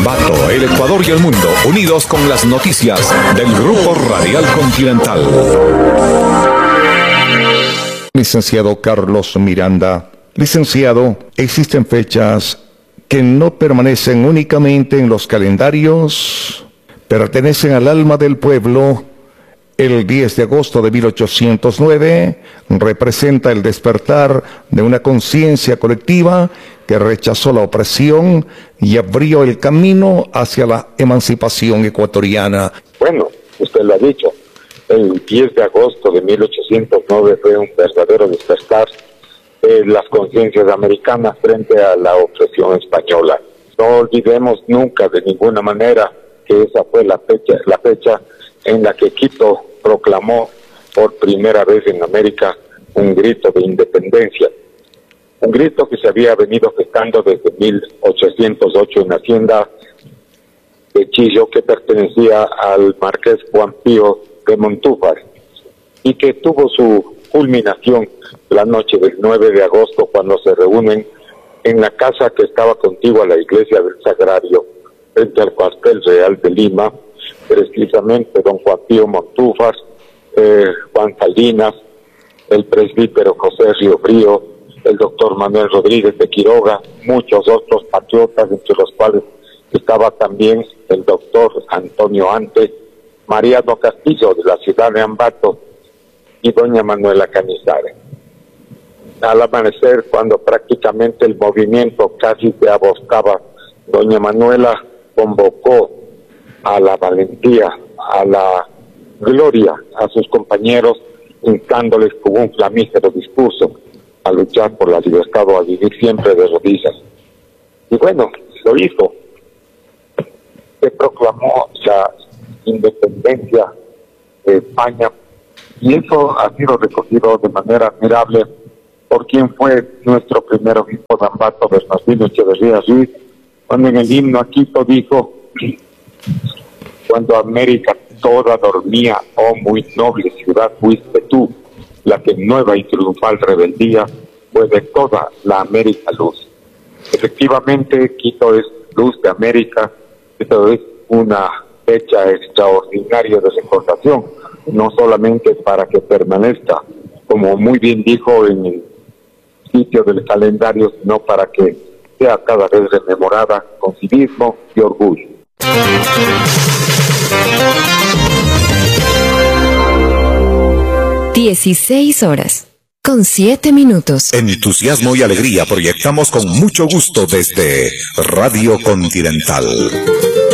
Ambato, el Ecuador y el mundo, unidos con las noticias del Grupo Radial Continental. Licenciado Carlos Miranda. Licenciado, existen fechas que no permanecen únicamente en los calendarios, pertenecen al alma del pueblo. El 10 de agosto de 1809 representa el despertar de una conciencia colectiva que rechazó la opresión y abrió el camino hacia la emancipación ecuatoriana. Bueno, usted lo ha dicho, el 10 de agosto de 1809 fue un verdadero despertar de las conciencias americanas frente a la opresión española. No olvidemos nunca de ninguna manera que esa fue la fecha en la que Quito proclamó por primera vez en América un grito de independencia. Un grito que se había venido gestando desde 1808 en la hacienda de Chillo, que pertenecía al marqués Juan Pío de Montúfar, y que tuvo su culminación la noche del 9 de agosto cuando se reúnen en la casa que estaba contigua a la iglesia del Sagrario, frente al cuartel real de Lima, precisamente don Juan Pío Montúfar, Juan Salinas, el presbítero José Riofrío, el doctor Manuel Rodríguez de Quiroga, muchos otros patriotas, entre los cuales estaba también el doctor Antonio Ante, Mariano Castillo de la ciudad de Ambato y doña Manuela Cañizares. Al amanecer, cuando prácticamente el movimiento casi se aboscaba, doña Manuela convocó a la valentía, a la gloria, a sus compañeros, instándoles con un flamígero discurso a luchar por la libertad o a vivir siempre de rodillas. Y bueno, lo hizo. Se proclamó la independencia de España y eso ha sido recogido de manera admirable por quien fue nuestro primer obispo de Ambato, Bernardino Echeverría Ruiz, cuando en el himno a Quito dijo: cuando América toda dormía, oh muy noble ciudad, fuiste tú, la que en nueva y triunfal rebeldía fue de toda la América luz. Efectivamente, Quito es luz de América. Esto es una fecha extraordinaria de recordación, no solamente para que permanezca, como muy bien dijo en el sitio del calendario, sino para que sea cada vez rememorada con civismo y orgullo. 16:07. Entusiasmo y alegría proyectamos con mucho gusto desde Radio Continental.